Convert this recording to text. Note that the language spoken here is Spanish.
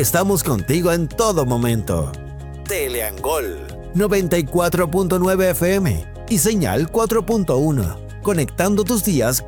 Estamos contigo en todo momento. Teleangol 94.9 FM y señal 4.1, conectando tus días